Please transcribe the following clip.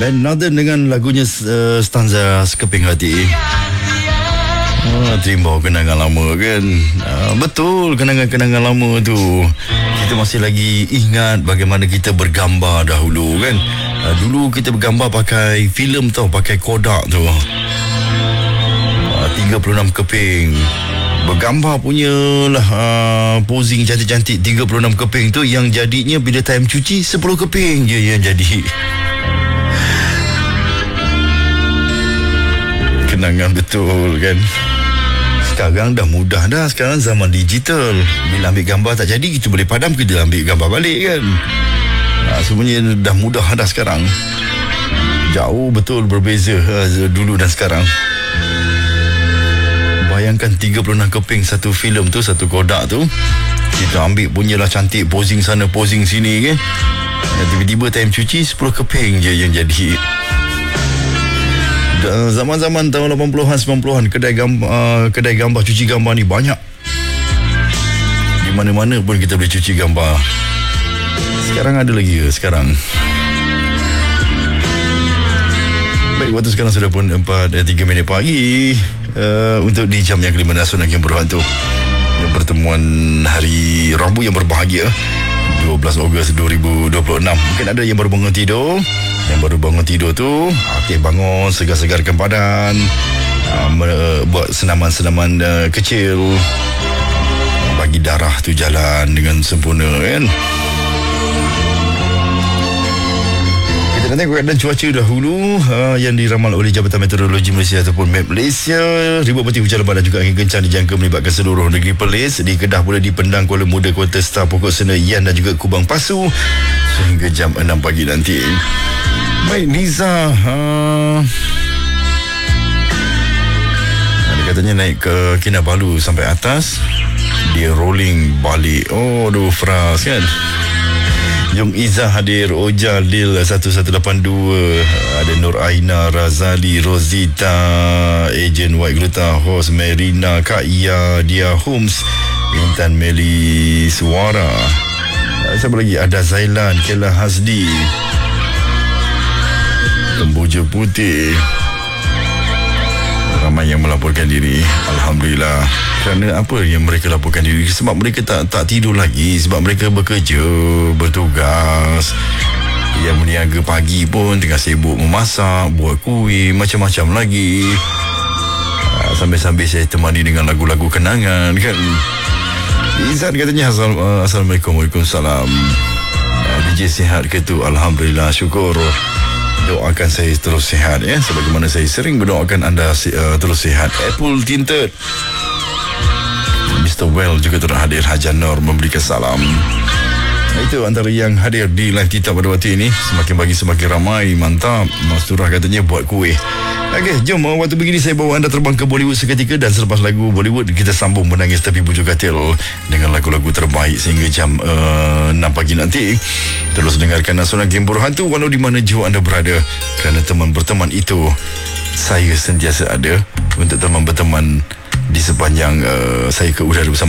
Band Northern dengan lagunya Stanza Sekeping Hati. Terima kenangan lama kan. Betul, kenangan-kenangan lama tu. Kita masih lagi ingat bagaimana kita bergambar dahulu kan. Dulu kita bergambar pakai filem tau, pakai Kodak tu. 36 keping. Bergambar punya lah, posing cantik-cantik 36 keping tu, yang jadinya bila time cuci 10 keping je yang jadi. Kenangan betul kan. Sekarang dah mudah dah. Sekarang zaman digital. Bila ambil gambar tak jadi, kita boleh padam, kita ambil gambar balik kan. Semuanya dah mudah dah sekarang. Jauh betul berbeza dulu dan sekarang. Bayangkan 36 keping satu filem tu, satu Kodak tu. Kita ambil punyalah cantik, posing sana posing sini kan. Dan tiba-tiba time cuci 10 keping je yang jadi. Zaman-zaman tahun 80-an 90-an, kedai gambar cuci gambar ni banyak. Di mana-mana pun kita boleh cuci gambar. Sekarang ada lagi ke sekarang? Baik, waktu sekarang sudah pun 4:03 pagi. Untuk di jam yang kelima Nasional yang berhantu, pertemuan hari Rabu yang berbahagia 12 Ogos 2026. Mungkin ada yang baru bangun tidur. Yang baru bangun tidur tu, okey, bangun, segar-segarkan badan, buat senaman-senaman kecil, bagi darah tu jalan dengan sempurna kan. Kita tengok keadaan cuaca dahulu yang diramal oleh Jabatan Meteorologi Malaysia ataupun MET Malaysia. Ribut peti hujan lebat dan juga angin kencang dijangka melibatkan seluruh negeri Perlis. Di Kedah pula di Pendang, Kuala Muda, Kota Star, Pokok Sena, Ian dan juga Kubang Pasu sehingga jam 6 pagi nanti. Baik, Niza, dia katanya naik ke Kinabalu sampai atas, dia rolling balik. Oh, aduh, fras kan. Jom Izzah hadir, Oja Lil 1182, ada Nur Aina, Razali, Rosita, Ejen White Gluta, Host Merina, Kak Ia, Dia Holmes, Intan Meli Suara. Siapa lagi? Ada Zailan, Kela Hasdi, Tembuja Putih. Ramai yang melaporkan diri. Alhamdulillah. Kerana apa yang mereka laporkan diri? Sebab mereka tak tidur lagi. Sebab mereka bekerja, bertugas. Yang berniaga pagi pun tengah sibuk memasak, buat kuih, macam-macam lagi. Sambil-sambil saya temani dengan lagu-lagu kenangan kan. Izzat katanya Assalamualaikum. Waalaikumsalam. DJ sihat ke tu? Alhamdulillah, syukur. Doakan saya terus sihat ya, sebagaimana saya sering berdoakan anda terus sihat. Apple Tinted, Mr. Well juga turut hadir. Hajan Nur memberikan salam. Itu antara yang hadir di live kita pada waktu ini. Semakin pagi semakin ramai. Mantap. Mas Turah katanya buat kuih. Okey, jom waktu begini saya bawa anda terbang ke Bollywood seketika. Dan selepas lagu Bollywood, kita sambung menangis tapi bujuk katil dengan lagu-lagu terbaik sehingga jam 6 pagi nanti. Terus dengarkan Nasional Game Berhantu walau di mana jiwa anda berada. Kerana teman berteman itu, saya sentiasa ada untuk teman berteman di sepanjang saya ke udara bersama